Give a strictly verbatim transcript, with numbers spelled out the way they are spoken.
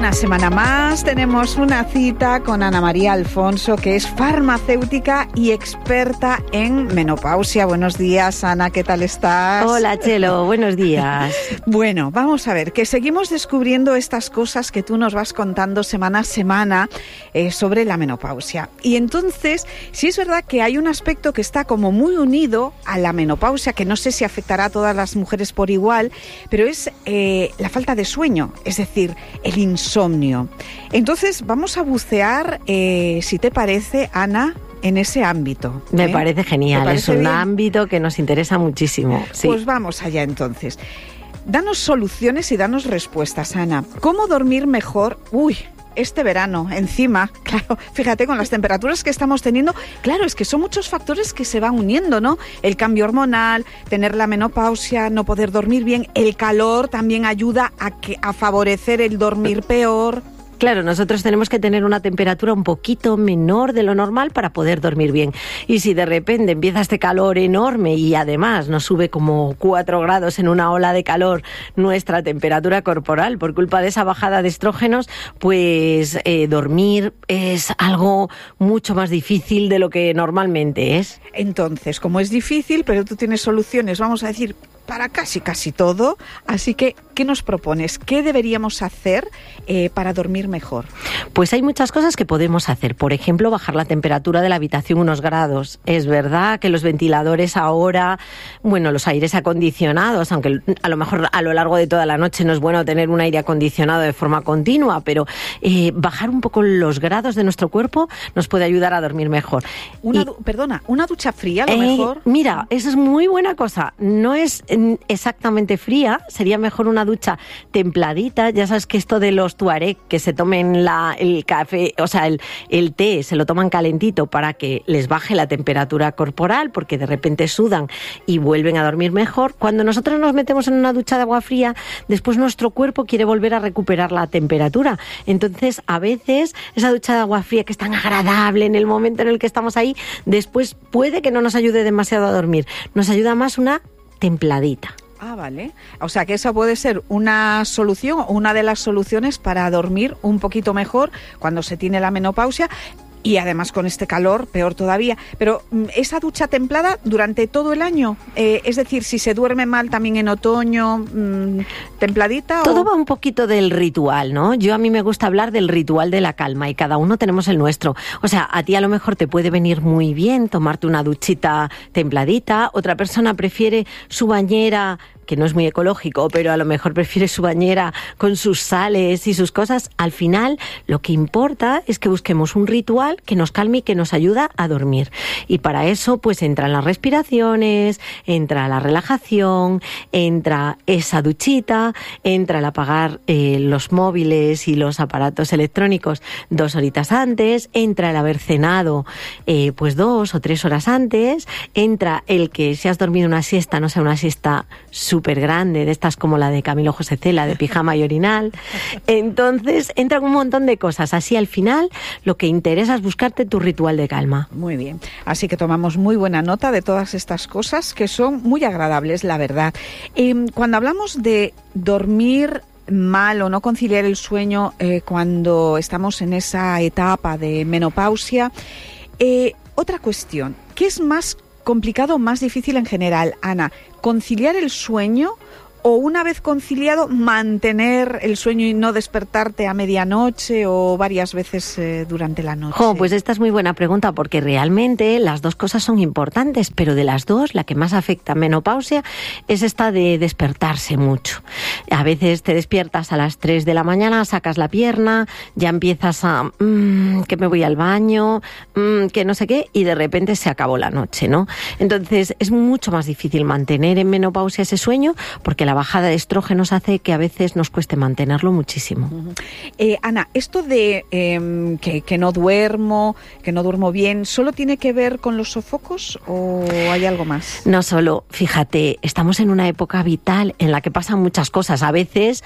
Una semana más tenemos una cita con Ana María Alfonso, que es farmacéutica y experta en menopausia. Buenos días, Ana, ¿qué tal estás? Hola, Chelo, buenos días. Bueno, vamos a ver, que seguimos descubriendo estas cosas que tú nos vas contando semana a semana eh, sobre la menopausia. Y entonces, sí es verdad que hay un aspecto que está como muy unido a la menopausia, que no sé si afectará a todas las mujeres por igual, pero es eh, la falta de sueño, es decir, el insomnio. Entonces vamos a bucear, eh, si te parece, Ana, en ese ámbito. Me ¿eh? parece genial, parece es un bien? ámbito que nos interesa muchísimo. Sí. Pues vamos allá entonces. Danos soluciones y danos respuestas, Ana. ¿Cómo dormir mejor? Uy, este verano, encima, claro, fíjate con las temperaturas que estamos teniendo, claro, es que son muchos factores que se van uniendo, ¿no? El cambio hormonal, tener la menopausia, no poder dormir bien, el calor también ayuda a, que, a favorecer el dormir peor. Claro, nosotros tenemos que tener una temperatura un poquito menor de lo normal para poder dormir bien. Y si de repente empieza este calor enorme y además nos sube como cuatro grados en una ola de calor nuestra temperatura corporal por culpa de esa bajada de estrógenos, pues eh, dormir es algo mucho más difícil de lo que normalmente es. Entonces, como es difícil, pero tú tienes soluciones, vamos a decir, para casi casi todo, así que, ¿qué nos propones? ¿Qué deberíamos hacer eh, para dormir mejor? Pues hay muchas cosas que podemos hacer. Por ejemplo, bajar la temperatura de la habitación unos grados. Es verdad que los ventiladores ahora, bueno, los aires acondicionados, aunque a lo mejor a lo largo de toda la noche no es bueno tener un aire acondicionado de forma continua, pero eh, bajar un poco los grados de nuestro cuerpo nos puede ayudar a dormir mejor. Una y, du- perdona, ¿una ducha fría a lo eh, mejor? Mira, eso es muy buena cosa. No es exactamente fría, sería mejor una ducha templadita. Ya sabes que esto de los tuareg, que se tomen la, el café, o sea, el, el té, se lo toman calentito para que les baje la temperatura corporal, porque de repente sudan y vuelven a dormir mejor. Cuando nosotros nos metemos en una ducha de agua fría, después nuestro cuerpo quiere volver a recuperar la temperatura. Entonces, a veces, esa ducha de agua fría que es tan agradable en el momento en el que estamos ahí, después puede que no nos ayude demasiado a dormir. Nos ayuda más una templadita. Ah, vale. O sea que esa puede ser una solución, una de las soluciones para dormir un poquito mejor cuando se tiene la menopausia. Y además con este calor, peor todavía. Pero esa ducha templada durante todo el año, eh, es decir, si se duerme mal también en otoño, mmm, templadita. Todo o... va un poquito del ritual, ¿no? Yo a mí me gusta hablar del ritual de la calma y cada uno tenemos el nuestro. O sea, a ti a lo mejor te puede venir muy bien tomarte una duchita templadita, otra persona prefiere su bañera, que no es muy ecológico, pero a lo mejor prefiere su bañera con sus sales y sus cosas. Al final, lo que importa es que busquemos un ritual que nos calme y que nos ayuda a dormir. Y para eso, pues entran las respiraciones, entra la relajación, entra esa duchita, entra el apagar eh, los móviles y los aparatos electrónicos dos horitas antes, entra el haber cenado eh, pues dos o tres horas antes, entra el que si has dormido una siesta, no sea una siesta súper grande, de estas como la de Camilo José Cela, de pijama y orinal. Entonces, entran un montón de cosas. Así, al final, lo que interesa es buscarte tu ritual de calma. Muy bien. Así que tomamos muy buena nota de todas estas cosas que son muy agradables, la verdad. Eh, cuando hablamos de dormir mal o no conciliar el sueño eh, cuando estamos en esa etapa de menopausia, eh, otra cuestión, ¿qué es más complicado o más difícil en general, Ana? ¿Conciliar el sueño o una vez conciliado mantener el sueño y no despertarte a medianoche o varias veces eh, durante la noche? Jo, pues esta es muy buena pregunta porque realmente las dos cosas son importantes, pero de las dos la que más afecta a menopausia es esta de despertarse mucho. A veces te despiertas a las tres de la mañana, sacas la pierna, ya empiezas a mmm, que me voy al baño, mmm, que no sé qué, y de repente se acabó la noche, ¿no? Entonces es mucho más difícil mantener en menopausia ese sueño porque la bajada de estrógenos hace que a veces nos cueste mantenerlo muchísimo. Uh-huh. Eh, Ana, esto de eh, que, que no duermo, que no duermo bien, ¿solo tiene que ver con los sofocos o hay algo más? No solo, fíjate, estamos en una época vital en la que pasan muchas cosas. A veces